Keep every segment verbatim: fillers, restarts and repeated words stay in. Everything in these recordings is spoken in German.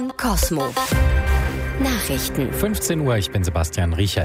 Cosmo. Nachrichten. fünfzehn Uhr, ich bin Sebastian Riechel.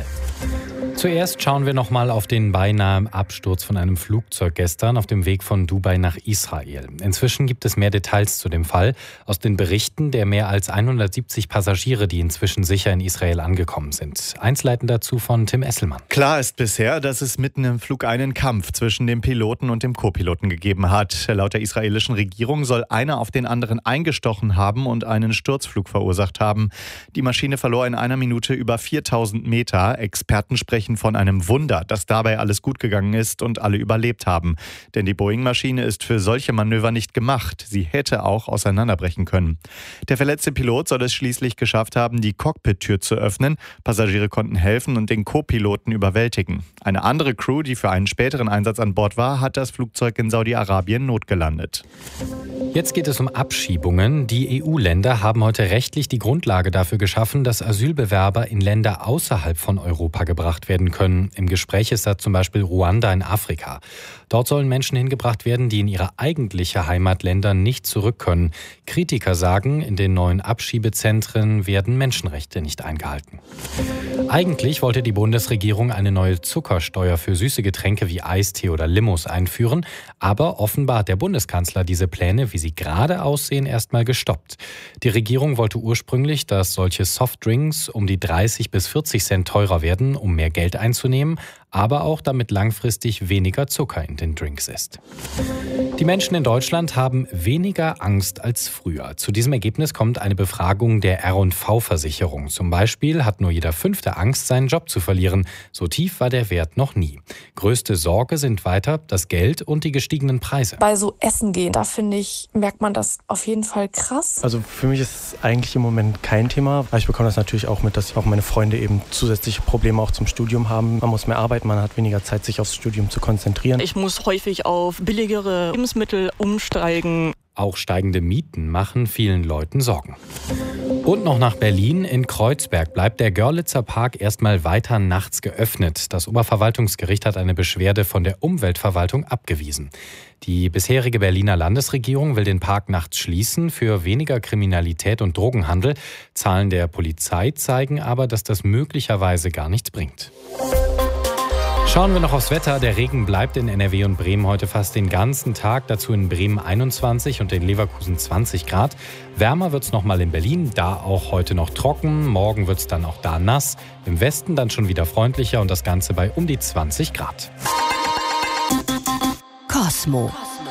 Zuerst schauen wir noch mal auf den beinahe Absturz von einem Flugzeug gestern auf dem Weg von Dubai nach Israel. Inzwischen gibt es mehr Details zu dem Fall aus den Berichten der mehr als hundertsiebzig Passagiere, die inzwischen sicher in Israel angekommen sind. Einzelheiten dazu von Tim Esselmann. Klar ist bisher, dass es mitten im Flug einen Kampf zwischen dem Piloten und dem Co-Piloten gegeben hat. Laut der israelischen Regierung soll einer auf den anderen eingestochen haben und einen Sturzflug verursacht haben. Die Maschine verlor in einer Minute über viertausend Meter. Experten sprechen von einem Wunder, dass dabei alles gut gegangen ist und alle überlebt haben. Denn die Boeing-Maschine ist für solche Manöver nicht gemacht. Sie hätte auch auseinanderbrechen können. Der verletzte Pilot soll es schließlich geschafft haben, die Cockpit-Tür zu öffnen. Passagiere konnten helfen und den Co-Piloten überwältigen. Eine andere Crew, die für einen späteren Einsatz an Bord war, hat das Flugzeug in Saudi-Arabien notgelandet. Jetzt geht es um Abschiebungen. Die E U-Länder haben heute rechtlich die Grundlage dafür geschaffen, dass Asylbewerber in Länder außerhalb von Europa gebracht werden können. Im Gespräch ist da zum Beispiel Ruanda in Afrika. Dort sollen Menschen hingebracht werden, die in ihre eigentliche Heimatländer nicht zurück können. Kritiker sagen, in den neuen Abschiebezentren werden Menschenrechte nicht eingehalten. Eigentlich wollte die Bundesregierung eine neue Zuckersteuer für süße Getränke wie Eistee oder Limos einführen. Aber offenbar hat der Bundeskanzler diese Pläne, wie sie gerade aussehen, erstmal gestoppt. Die Regierung wollte ursprünglich, dass solche Softdrinks um die dreißig bis vierzig Cent teurer werden, um mehr Geld einzunehmen, aber auch damit langfristig weniger Zucker in den Drinks ist. Die Menschen in Deutschland haben weniger Angst als früher. Zu diesem Ergebnis kommt eine Befragung der R und V-Versicherung. Zum Beispiel hat nur jeder Fünfte Angst, seinen Job zu verlieren. So tief war der Wert noch nie. Größte Sorge sind weiter das Geld und die gestiegenen Preise. Bei so Essen gehen, da finde ich, merkt man das auf jeden Fall krass. Also für mich ist es eigentlich im Moment kein Thema. Aber ich bekomme das natürlich auch mit, dass auch meine Freunde eben zusätzliche Probleme auch zum Studium haben. Man muss mehr arbeiten, man hat weniger Zeit, sich aufs Studium zu konzentrieren. Ich muss häufig auf billigere Lebensmittel umsteigen. Auch steigende Mieten machen vielen Leuten Sorgen. Und noch nach Berlin. In Kreuzberg bleibt der Görlitzer Park erstmal weiter nachts geöffnet. Das Oberverwaltungsgericht hat eine Beschwerde von der Umweltverwaltung abgewiesen. Die bisherige Berliner Landesregierung will den Park nachts schließen für weniger Kriminalität und Drogenhandel. Zahlen der Polizei zeigen aber, dass das möglicherweise gar nichts bringt. Schauen wir noch aufs Wetter. Der Regen bleibt in N R W und Bremen heute fast den ganzen Tag. Dazu in Bremen einundzwanzig und in Leverkusen zwanzig Grad. Wärmer wird es nochmal in Berlin, da auch heute noch trocken. Morgen wird es dann auch da nass. Im Westen dann schon wieder freundlicher und das Ganze bei um die zwanzig Grad. Cosmo.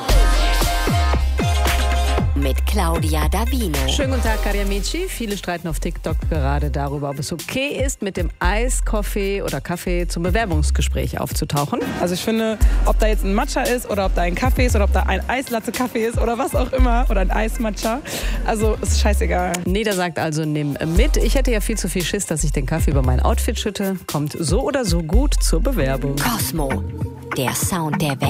Mit Claudia Davino. Schönen guten Tag, cari amici. Viele streiten auf TikTok gerade darüber, ob es okay ist, mit dem Eiskaffee oder Kaffee zum Bewerbungsgespräch aufzutauchen. Also ich finde, ob da jetzt ein Matcha ist oder ob da ein Kaffee ist oder ob da ein Eislatte-Kaffee ist oder was auch immer oder ein Eismatcha. Also ist scheißegal. Neda sagt also, nimm mit. Ich hätte ja viel zu viel Schiss, dass ich den Kaffee über mein Outfit schütte. Kommt so oder so gut zur Bewerbung. Cosmo. Der Sound der Welt.